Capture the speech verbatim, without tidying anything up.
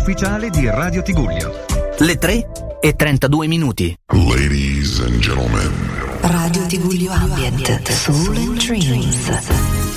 ufficiale di Radio Tigullio. Le tre e trentadue minuti. Ladies and gentlemen. Radio Tigullio Ambient, Soul and Dreams.